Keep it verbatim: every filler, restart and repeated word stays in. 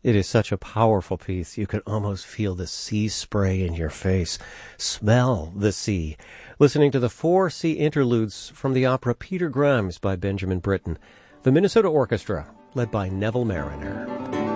It is such a powerful piece. You can almost feel the sea spray in your face. Smell the sea. Listening to the four sea interludes from the opera Peter Grimes by Benjamin Britten. The Minnesota Orchestra, led by Neville Mariner.